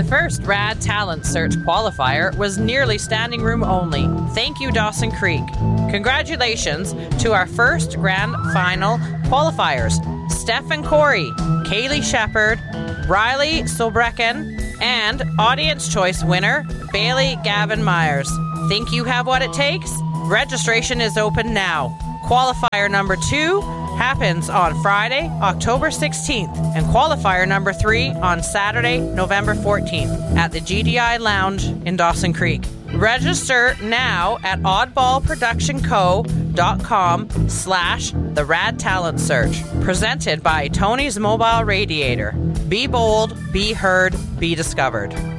first Rad Talent Search qualifier was nearly standing room only. Thank you, Dawson Creek. Congratulations to our first grand final qualifiers, Steph and Corey, Kaylee Shepard, Riley Solbrecken, and audience choice winner, Bailey Gavin Myers. Think you have what it takes? Registration is open now. Qualifier number 2 happens on Friday, October 16th, and qualifier number 3 on Saturday, November 14th at the GDI Lounge in Dawson Creek. Register now at oddballproductionco.com/The Rad Talent Search. Presented by Tony's Mobile Radiator. Be bold, be heard, be discovered.